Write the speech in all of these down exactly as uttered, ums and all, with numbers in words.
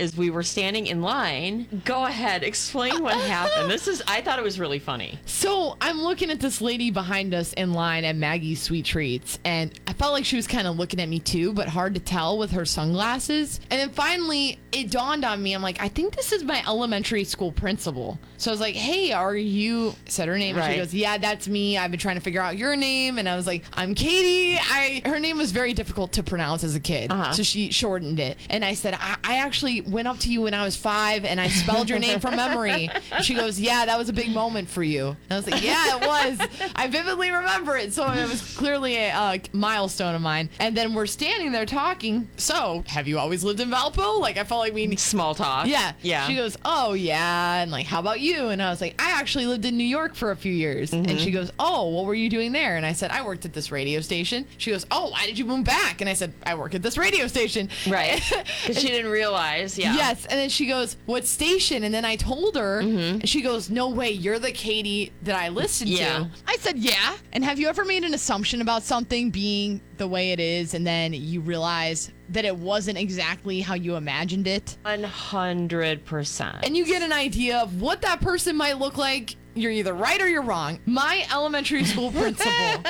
is we were standing in line. Go ahead, explain what happened. This is, I thought it was really funny. So I'm looking at this lady behind us in line at Maggie's Sweet Treats, and I felt like she was kind of looking at me too, but hard to tell with her sunglasses. And then finally, it dawned on me. I'm like, I think this is my elementary school principal. So I was like, hey, are you, said her name, and Right. she goes, yeah, that's me. I've been trying to figure out your name. And I was like, I'm Katie. I Her name was very difficult to pronounce as a kid, Uh-huh. so she shortened it. And I said, I, I actually went up to you when I was five, and I spelled your name from memory. And she goes, yeah, that was a big moment for you. And I was like, yeah, it was. I vividly remember it. So it was clearly a uh, milestone of mine. And then we're standing there talking. So, have you always lived in Valpo? Like, I felt like we... Small talk. Yeah. Yeah. She goes, oh, yeah. And like, how about you? And I was like, I actually lived in New York for a few years. Mm-hmm. And she goes, oh, what were you doing there? And I said, I worked at this radio station. She goes, oh, why did you move back? And I said, I work at this radio station. Right. Because she didn't realize. Yeah. Yes. And then she goes, what station? And then I told her, and she goes, no way, you're the Katie that I listened Yeah. to. I said, yeah. And have you ever made an assumption about something being the way it is, and then you realize that it wasn't exactly how you imagined it? one hundred percent. And you get an idea of what that person might look like. You're either right or you're wrong. My elementary school principal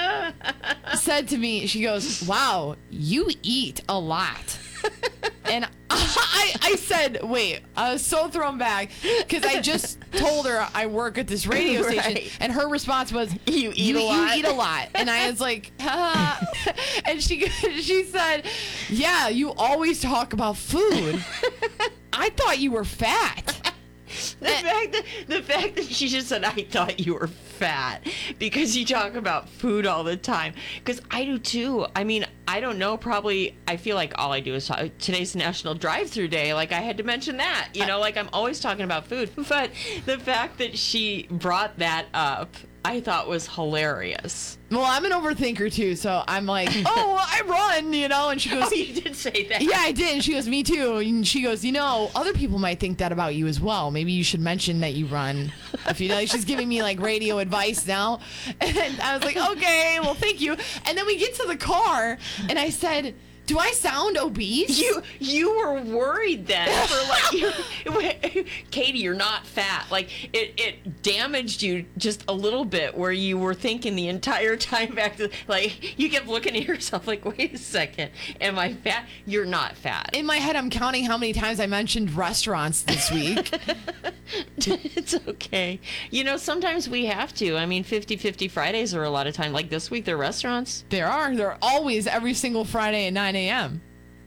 said to me, she goes, wow, you eat a lot. And I, I said, wait, I was so thrown back because I just told her I work at this radio station. Right. And her response was, You eat a lot?" You eat a lot. And I was like, ah. And she, she said, yeah, you always talk about food. I thought you were fat. The fact that the fact that she just said, I thought you were fat because you talk about food all the time. Because I do too. I mean, I don't know. Probably, I feel like all I do is talk. Today's National Drive-Thru Day. Like, I had to mention that. You know, like I'm always talking about food. But the fact that she brought that up, I thought was hilarious. Well, I'm an overthinker too, so I'm like, oh, well, I run, you know, and she goes, Oh, you did say that. yeah, I did. And she goes, me too. And she goes, you know, other people might think that about you as well. Maybe you should mention that you run. If you know, she's giving me like radio advice now. And I was like, okay, well, thank you. And then we get to the car, and I said, do I sound obese? You you were worried then for like you, Katie, you're not fat. Like it, it damaged you just a little bit where you were thinking the entire time back to like you kept looking at yourself like, wait a second, am I fat? You're not fat. In my head, I'm counting how many times I mentioned restaurants this week. It's okay. You know, sometimes we have to. I mean, fifty-fifty Fridays are a lot of time. Like this week, they're restaurants. There are. There are always every single Friday at nine a.m.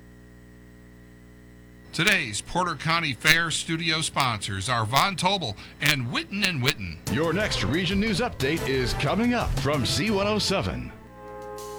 Today's Porter County Fair studio sponsors are Von Tobel and Witten and Witten. Your next Region News Update is coming up from Z one oh seven.